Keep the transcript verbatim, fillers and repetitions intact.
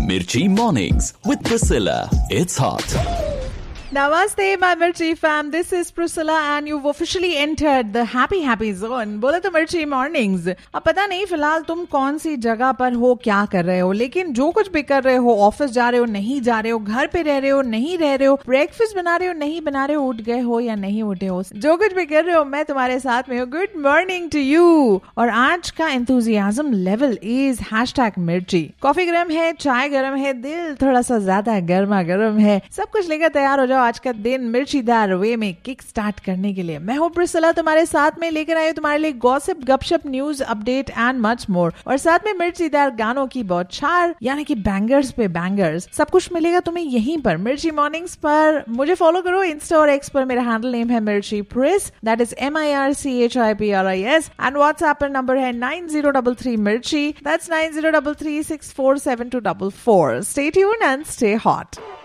Mirchi Mornings with Priscilla. It's hot. Namaste, my Mirchi fam. This is Priscilla and you've officially entered the happy happy zone. बोले तो Mirchi Mornings. अब पता नहीं फिलहाल तुम कौन सी जगह पर हो, क्या कर रहे हो, लेकिन जो कुछ भी कर रहे हो, ऑफिस जा रहे हो, नहीं जा रहे हो, घर पे रह रहे हो, नहीं रह रहे हो, ब्रेकफास्ट बना रहे हो, नहीं बना रहे हो, उठ गए हो या नहीं उठे हो, जो कुछ भी कर रहे हो मैं तुम्हारे साथ में हूँ. Good morning to you. और आज का एंथुजियाज्म लेवल इज हैशटैग मिर्ची. कॉफी गर्म है, चाय गर्म है, दिल थोड़ा सा ज्यादा गर्मा गर्म है, सब कुछ लेकर तैयार हो जाओ आज का दिन मिर्चीदार वे में किक स्टार्ट करने के लिए. मैं हूं प्रिसिला, तुम्हारे साथ में लेकर आई हूं तुम्हारे लिए गॉसिप, गपशप, news update and much more. और साथ में मिर्चीदार गानों की बौछार, यानी कि बैंगर्स पे बैंगर्स. सब कुछ मिलेगा तुम्हें यहीं पर मिर्ची मॉर्निंग्स पर. मुझे फॉलो करो इंस्टा और एक्स पर. मेरा हैंडल नेम है मिर्ची प्रिस, that is M I R C H I P R I S. And WhatsApp पर नंबर है नाइन जीरो थ्री थ्री मिर्ची, that's nine zero three three six four seven to four four. Stay tuned and stay hot.